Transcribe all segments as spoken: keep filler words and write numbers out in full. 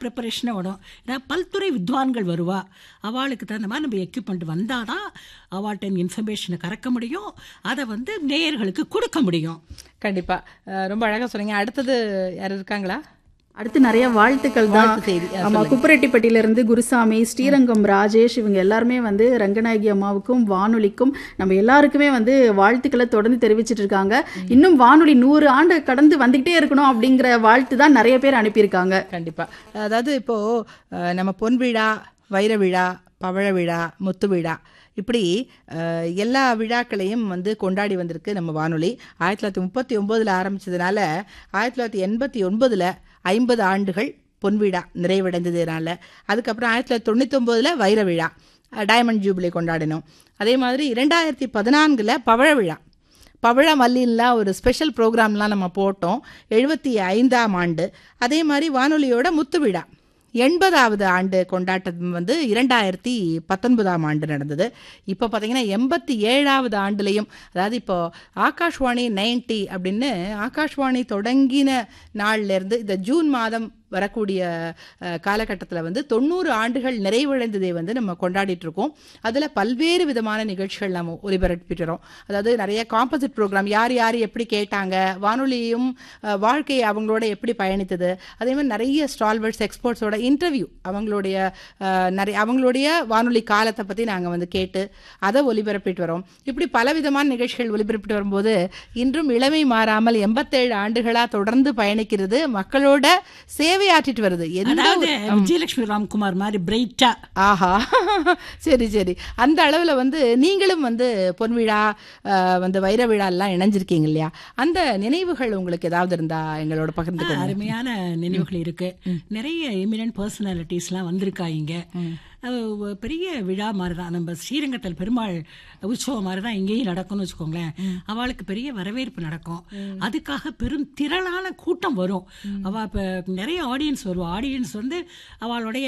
ப்ரிப்பரேஷனாக வரும். ஏன்னா பல்துறை வித்வான்கள் வருவா, அவளுக்கு தகுந்த மாதிரி நம்ம எக்யூப்மெண்ட் வந்தால் தான் அவள்கிட்ட இன்ஃபர்மேஷனை கறக்க முடியும், அதை வந்து நேயர்களுக்கு கொடுக்க முடியும். கண்டிப்பாக ரொம்ப அழகாக சொன்னீங்க. அடுத்தது யார் இருக்காங்களா? அடுத்து நிறைய வாழ்த்துக்கள் தான். ஆமாம், குப்பரெட்டிப்பட்டியிலிருந்து குருசாமி, ஸ்ரீரங்கம் ராஜேஷ், இவங்க எல்லாருமே வந்து ரங்கநாயகி அம்மாவுக்கும் வானொலிக்கும் நம்ம எல்லாருக்குமே வந்து வாழ்த்துக்களை தொடர்ந்து தெரிவிச்சிட்டு இருக்காங்க. இன்னும் வானொலி நூறு ஆண்டு கடந்து வந்துகிட்டே இருக்கணும் அப்படிங்கிற வாழ்த்து தான் நிறைய பேர் அனுப்பியிருக்காங்க. கண்டிப்பாக. அதாவது இப்போது நம்ம பொன் விழா, வைர விழா, பவழ விழா, முத்து விழா, இப்படி எல்லா விழாக்களையும் வந்து கொண்டாடி வந்திருக்கு நம்ம வானொலி. ஆயிரத்தி தொள்ளாயிரத்தி முப்பத்தி ஒம்போதில் ஆரம்பித்ததுனால ஆயிரத்தி தொள்ளாயிரத்தி எண்பத்தி ஒன்பதில் ஐம்பது ஆண்டுகள் பொன்விழா நிறைவடைந்ததுனால, அதுக்கப்புறம் ஆயிரத்தி தொள்ளாயிரத்தி தொண்ணூற்றி ஒம்போதில் வைர விழா, டைமண்ட் ஜூபிலி கொண்டாடினோம். அதே மாதிரி இரண்டாயிரத்தி பதினான்கில் பவழ விழா, பவழ மல்லின்லாம் ஒரு ஸ்பெஷல் ப்ரோக்ராம்லாம் நம்ம போட்டோம். எழுபத்தி ஐந்தாம் ஆண்டு. அதே மாதிரி வானொலியோட முத்து விழா எண்பதாவது ஆண்டு கொண்டாட்டம் வந்து இரண்டாயிரத்தி பத்தொன்பதாம் ஆண்டு நடந்தது. இப்போ பார்த்தீங்கன்னா எண்பத்தி ஏழாவது ஆண்டுலேயும், அதாவது இப்போ ஆகாஷ்வாணி நைன்டி அப்படின்னு ஆகாஷ்வாணி தொடங்கின நாள்லேருந்து இந்த ஜூன் மாதம் வரக்கூடிய காலகட்டத்தில் வந்து தொண்ணூறு ஆண்டுகள் நிறைவடைந்ததை வந்து நம்ம கொண்டாடிட்டு இருக்கோம். அதில் பல்வேறு விதமான நிகழ்ச்சிகள் நம்ம ஒலிபரப்பிட்டுறோம். அதாவது நிறைய காம்போசிட் ப்ரோக்ராம், யார் யார் எப்படி கேட்டாங்க, வானொலியும் வாழ்க்கை அவங்களோட எப்படி பயணித்தது, அதே மாதிரி நிறைய ஸ்டால்வர்ட்ஸ் எக்ஸ்பர்ட்ஸோட இன்டர்வியூ, அவங்களுடைய நிறைய அவங்களுடைய வானொலி காலத்தை பற்றி நாங்கள் வந்து கேட்டு அதை ஒலிபரப்பிட்டு வரோம். இப்படி பலவிதமான நிகழ்ச்சிகள் ஒலிபரப்பிட்டு வரும்போது இன்றும் இளமை மாறாமல் எண்பத்தேழு ஆண்டுகளாக தொடர்ந்து பயணிக்கிறது, மக்களோட சேவை ஆற்றிட்டு வருது. விஜயலட்சுமி ராம்குமார் மாதிரி பிரைட்டா. ஆஹா, சரி சரி. அந்த அளவில் வந்து நீங்களும் வந்து பொன்விழா வந்து வைர விழா எல்லாம் இணைஞ்சிருக்கீங்க இல்லையா? அந்த நினைவுகள் உங்களுக்கு ஏதாவது இருந்தா எங்களோட பகிர்ந்து. அருமையான நினைவுகள் இருக்கு. நிறைய எமினன்ட் பர்சனாலிட்டிஸ்லாம் வந்திருக்கா இங்க. பெரிய விழா மாதிரி தான். நம்ம ஸ்ரீரங்கத்தில் பெருமாள் உற்சவம் மாதிரி தான் இங்கேயும் நடக்கும்னு வச்சுக்கோங்களேன். அவளுக்கு பெரிய வரவேற்பு நடக்கும். அதுக்காக பெரும் திரளான கூட்டம் வரும். அவள் இப்போ நிறைய ஆடியன்ஸ் வருவாள். ஆடியன்ஸ் வந்து அவளுடைய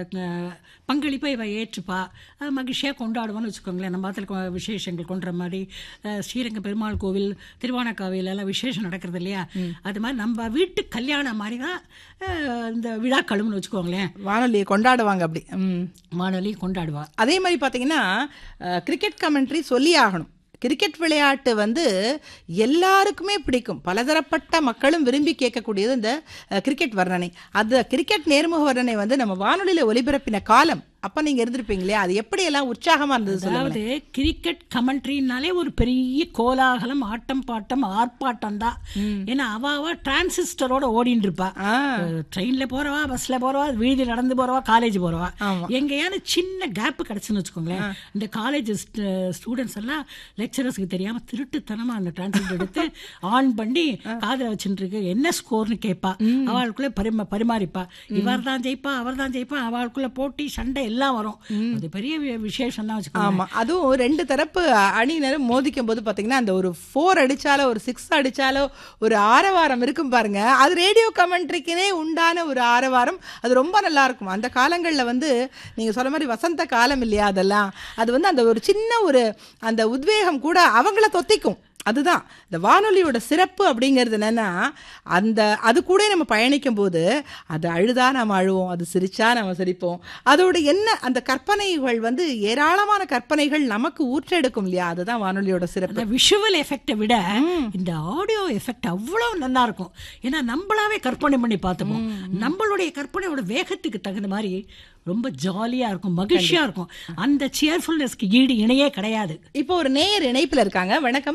பங்களிப்பை இவ ஏற்றுப்பா, மகிழ்ச்சியாக கொண்டாடுவான்னு வச்சுக்கோங்களேன். நம்ம அதில் விசேஷங்கள் கொண்டுற மாதிரி ஸ்ரீரங்க பெருமாள் கோவில், திருவானக்காவில் எல்லாம் விசேஷம் நடக்கிறது இல்லையா? அது மாதிரி நம்ம வீட்டு கல்யாணம் மாதிரி தான் இந்த விழாக்களும்னு வச்சுக்கோங்களேன். வானொலியை கொண்டாடுவாங்க, அப்படி வானொலி கொண்டாடுவா. அதே மாதிரி பார்த்தீங்கன்னா கிரிக்கெட் கமெண்ட்ரி சொல்லி ஆகணும். கிரிக்கெட் விளையாட்டு வந்து எல்லாருக்குமே பிடிக்கும். பலதரப்பட்ட மக்களும் விரும்பி கேட்கக்கூடியது இந்த கிரிக்கெட் வர்ணனை. அது கிரிக்கெட் நேர்முக வர்ணனை வந்து நம்ம வானொலியில் ஒலிபரப்பின காலம் அப்போ நீங்கள் இருந்திருப்பீங்களே, அது எப்படி எல்லாம் உற்சாகமாக இருந்தது? அதாவது கிரிக்கெட் கமெண்ட்ரினாலே ஒரு பெரிய கோலாகலம், ஆட்டம் பாட்டம் ஆர்ப்பாட்டம் தான். ஏன்னா அவ அவ டிரான்சிஸ்டரோட ஓடின்னு இருப்பா. ட்ரெயினில் போகிறவா, பஸ்ஸில் போகிறவா, வீதியில் நடந்து போகிறவா, காலேஜ் போகிறவா. எங்கேயாவது சின்ன கேப்பு கிடச்சுன்னு வச்சுக்கோங்களேன், இந்த காலேஜ் ஸ்டூடெண்ட்ஸ் எல்லாம் லெக்சரர்ஸ்க்கு தெரியாமல் திருட்டுத்தனமாக அந்த டிரான்சிஸ்டர் எடுத்து ஆன் பண்ணி காதில் வச்சுட்டு இருக்கு, என்ன ஸ்கோர்னு கேட்பா. அவளுக்குள்ளே பரிமா பரிமாறிப்பா இவர் தான் ஜெயிப்பா, அவர் தான் ஜெயிப்பா, அவளுக்குள்ளே போட்டி சண்டை எல்லாம் வரும். அது பெரிய விசேஷம் தான் வச்சுக்கோங்க. ஆமா, அதுவும் ரெண்டு தரப்பு அணியினரும் மோதிக்கும் போது பாத்தீங்கன்னா அந்த ஒரு ஃபோர் அடிச்சாலோ ஒரு சிக்ஸ் அடிச்சாலோ ஒரு ஆரவாரம் இருக்கும் பாருங்க. அது ரேடியோ கமெண்ட்ரிக்குனே உண்டான ஒரு ஆரவாரம். அது ரொம்ப நல்லா இருக்கும். அந்த காலங்கள்ல வந்து நீங்க சொல்ற மாதிரி வசந்த காலம் இல்லையா, அதெல்லாம் அது வந்து அந்த ஒரு சின்ன ஒரு அந்த உத்வேகம் கூட அவங்கள தொத்திக்கும். அதுதான் இந்த வானொலியோட சிறப்பு அப்படிங்கிறது. என்னன்னா அந்த அது கூட நம்ம பயணிக்கும் போது அது அழுதா நம்ம அழுவோம், அது சிரிச்சா நம்ம சிரிப்போம். அதோட என்ன அந்த கற்பனைகள் வந்து ஏராளமான கற்பனைகள் நமக்கு ஊற்றெடுக்கும் இல்லையா, அதுதான் வானொலியோட சிறப்பு. விஷுவல் எஃபெக்டை விட இந்த ஆடியோ எஃபெக்ட் அவ்வளவு நல்லா இருக்கும். ஏன்னா நம்மளாவே கற்பனை பண்ணி பார்த்துப்போம். நம்மளுடைய கற்பனையோட வேகத்துக்கு தகுந்த மாதிரி ரொம்ப ஜாலியா இருக்கும், மகிழ்ச்சியா இருக்கும். அந்த சியர்ஃபுல்னஸ்க்கு ஈடு இணையே கிடையாது. இப்போ ஒரு நேயர் இணைப்புல இருக்காங்க. வணக்கம்.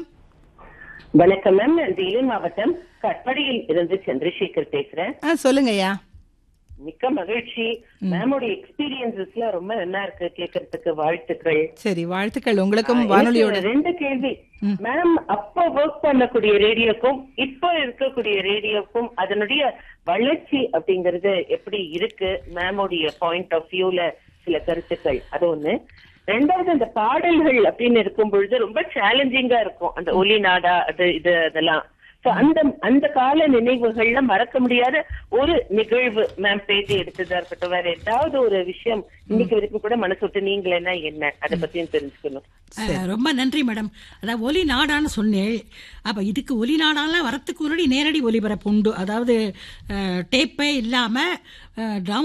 வணக்கம் மேம், நான் வேலூர் மாவட்டம் கட்படியில் இருந்து சந்திரசேகர் பேசுறேன். சொல்லுங்க ஐயா. மிக்க மகிழ்ச்சி. மேமோட எக்ஸ்பீரியன்சஸ்ல ரொம்ப நல்லா இருக்கு, கேட்கறதுக்கு வாழ்த்துக்கள். சரி, வாழ்த்துக்கள் உங்களுக்கும். வானொலியோட ரெண்டு கேள்வி மேம். அப்போ ஒர்க் பண்ணக்கூடிய ரேடியோக்கும் இப்போ இருக்கக்கூடிய ரேடியோக்கும் அதனுடைய வளர்ச்சி அப்படிங்கறது எப்படி இருக்கு? மேமோடைய பாயிண்ட் ஆஃப் வியூல சில கருத்துக்கள், அது ஒண்ணு. ரெண்டாவது, அந்த பாடல்கள் அப்படின்னு இருக்கும் பொழுது ரொம்ப சேலஞ்சிங்கா இருக்கும், அந்த ஒலி நாடா அது இது அதெல்லாம். அந்த அந்த கால நினைவுகள்ல மறக்க முடியாத ஒரு நிகழ்வு மேம் பேட்டி எடுத்ததா இருக்கட்டும், வேற ஏதாவது ஒரு விஷயம் இன்னைக்கு வரைக்கும் கூட மனசு விட்டு நீங்களேன்னா என்ன, அதை பத்தியும் தெரிஞ்சுக்கணும். ரொம்ப நன்றி மேடம். அதாவது ஒலி நாடான்னு சொன்னேன். அப்ப இதுக்கு ஒலி நாடாலாம் வரத்துக்கு முன்னாடி நேரடி ஒலிபரப்பு உண்டு. அதாவது டேப்பே இல்லாம